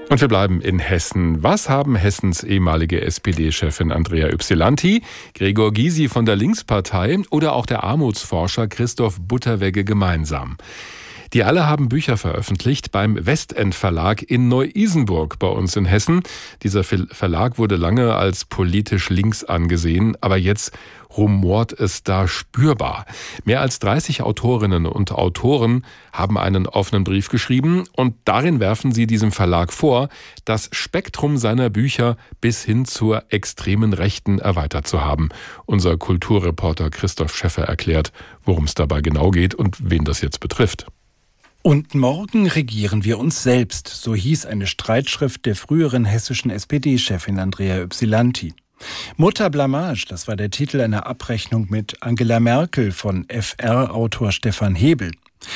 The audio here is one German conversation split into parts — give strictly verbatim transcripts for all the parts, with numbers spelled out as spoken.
Und wir bleiben in Hessen. Was haben Hessens ehemalige S P D-Chefin Andrea Ypsilanti, Gregor Gysi von der Linkspartei oder auch der Armutsforscher Christoph Butterwegge gemeinsam? Die alle haben Bücher veröffentlicht beim Westend Verlag in Neu-Isenburg bei uns in Hessen. Dieser Verlag wurde lange als politisch links angesehen, aber jetzt rumort es da spürbar. Mehr als dreißig Autorinnen und Autoren haben einen offenen Brief geschrieben und darin werfen sie diesem Verlag vor, das Spektrum seiner Bücher bis hin zur extremen Rechten erweitert zu haben. Unser Kulturreporter Christoph Schäffer erklärt, worum es dabei genau geht und wen das jetzt betrifft. Und morgen regieren wir uns selbst, so hieß eine Streitschrift der früheren hessischen S P D-Chefin Andrea Ypsilanti. Mutterblamage, das war der Titel einer Abrechnung mit Angela Merkel von F R-Autor Stefan Hebel.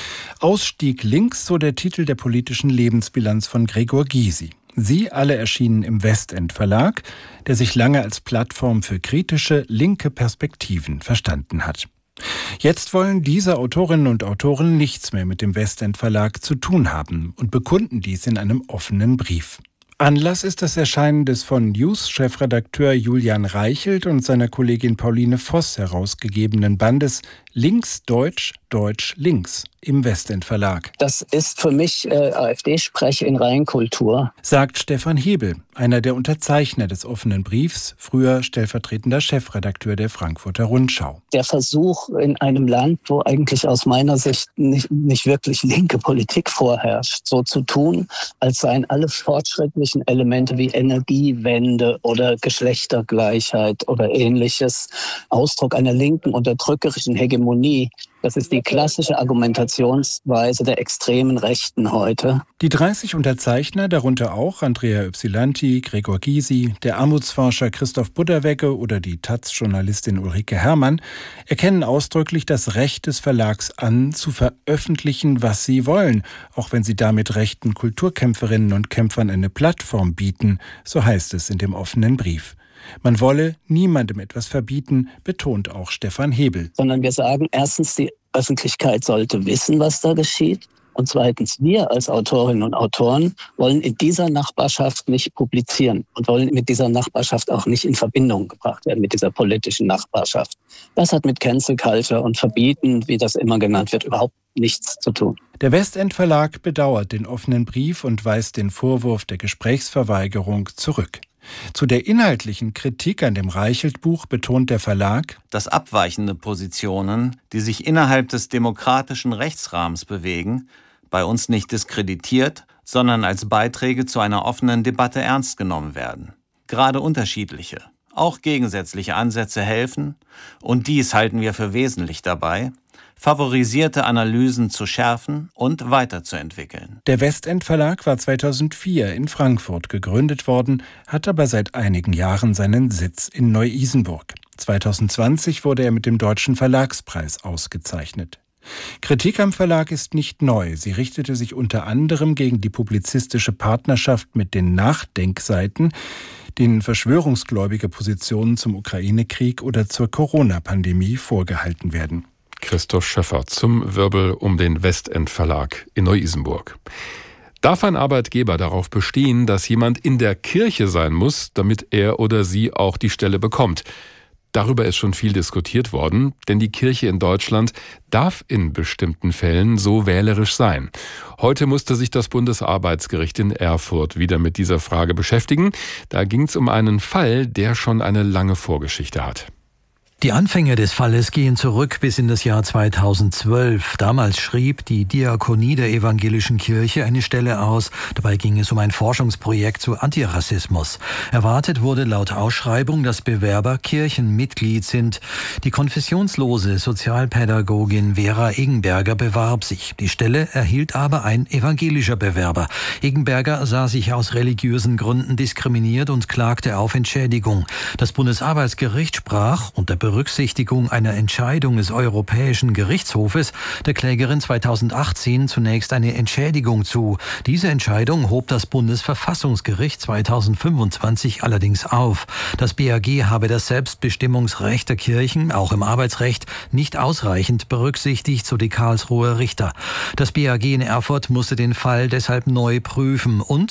Ausstieg links, so der Titel der politischen Lebensbilanz von Gregor Gysi. Sie alle erschienen im Westend Verlag, der sich lange als Plattform für kritische, linke Perspektiven verstanden hat. Jetzt wollen diese Autorinnen und Autoren nichts mehr mit dem Westend Verlag zu tun haben und bekunden dies in einem offenen Brief. Anlass ist das Erscheinen des von News-Chefredakteur Julian Reichelt und seiner Kollegin Pauline Voss herausgegebenen Bandes Links, Deutsch, Deutsch, Links im Westend Verlag. Das ist für mich äh, AfD-Sprech in Reinkultur, sagt Stefan Hebel, einer der Unterzeichner des offenen Briefs, früher stellvertretender Chefredakteur der Frankfurter Rundschau. Der Versuch in einem Land, wo eigentlich aus meiner Sicht nicht, nicht wirklich linke Politik vorherrscht, so zu tun, als seien alle fortschrittlichen Elemente wie Energiewende oder Geschlechtergleichheit oder ähnliches Ausdruck einer linken unterdrückerischen Hegemonie. Das ist die klassische Argumentationsweise der extremen Rechten heute. Die dreißig Unterzeichner, darunter auch Andrea Ypsilanti, Gregor Gysi, der Armutsforscher Christoph Butterwegge oder die Taz-Journalistin Ulrike Herrmann, erkennen ausdrücklich das Recht des Verlags an, zu veröffentlichen, was sie wollen, auch wenn sie damit rechten Kulturkämpferinnen und Kämpfern eine Plattform bieten, so heißt es in dem offenen Brief. Man wolle niemandem etwas verbieten, betont auch Stefan Hebel. Sondern wir sagen, erstens, die Öffentlichkeit sollte wissen, was da geschieht. Und zweitens, wir als Autorinnen und Autoren wollen in dieser Nachbarschaft nicht publizieren und wollen mit dieser Nachbarschaft auch nicht in Verbindung gebracht werden, mit dieser politischen Nachbarschaft. Das hat mit Cancel Culture und Verbieten, wie das immer genannt wird, überhaupt nichts zu tun. Der Westend Verlag bedauert den offenen Brief und weist den Vorwurf der Gesprächsverweigerung zurück. Zu der inhaltlichen Kritik an dem Reichelt-Buch betont der Verlag, dass abweichende Positionen, die sich innerhalb des demokratischen Rechtsrahmens bewegen, bei uns nicht diskreditiert, sondern als Beiträge zu einer offenen Debatte ernst genommen werden. Gerade unterschiedliche, auch gegensätzliche Ansätze helfen, und dies halten wir für wesentlich dabei, favorisierte Analysen zu schärfen und weiterzuentwickeln. Der Westend Verlag war zweitausendvier in Frankfurt gegründet worden, hat aber seit einigen Jahren seinen Sitz in Neu-Isenburg. zweitausendzwanzig wurde er mit dem Deutschen Verlagspreis ausgezeichnet. Kritik am Verlag ist nicht neu. Sie richtete sich unter anderem gegen die publizistische Partnerschaft mit den Nachdenkseiten, denen verschwörungsgläubige Positionen zum Ukraine-Krieg oder zur Corona-Pandemie vorgehalten werden. Christoph Schäffer zum Wirbel um den Westend Verlag in Neu-Isenburg. Darf ein Arbeitgeber darauf bestehen, dass jemand in der Kirche sein muss, damit er oder sie auch die Stelle bekommt? Darüber ist schon viel diskutiert worden, denn die Kirche in Deutschland darf in bestimmten Fällen so wählerisch sein. Heute musste sich das Bundesarbeitsgericht in Erfurt wieder mit dieser Frage beschäftigen. Da ging es um einen Fall, der schon eine lange Vorgeschichte hat. Die Anfänge des Falles gehen zurück bis in das Jahr zweitausendzwölf. Damals schrieb die Diakonie der Evangelischen Kirche eine Stelle aus. Dabei ging es um ein Forschungsprojekt zu Antirassismus. Erwartet wurde laut Ausschreibung, dass Bewerber Kirchenmitglied sind. Die konfessionslose Sozialpädagogin Vera Eggenberger bewarb sich. Die Stelle erhielt aber ein evangelischer Bewerber. Eggenberger sah sich aus religiösen Gründen diskriminiert und klagte auf Entschädigung. Das Bundesarbeitsgericht sprach unter Berücksichtigung einer Entscheidung des Europäischen Gerichtshofes der Klägerin zweitausendachtzehn zunächst eine Entschädigung zu. Diese Entscheidung hob das Bundesverfassungsgericht zweitausendfünfundzwanzig allerdings auf. Das B A G habe das Selbstbestimmungsrecht der Kirchen, auch im Arbeitsrecht, nicht ausreichend berücksichtigt, so die Karlsruher Richter. Das B A G in Erfurt musste den Fall deshalb neu prüfen und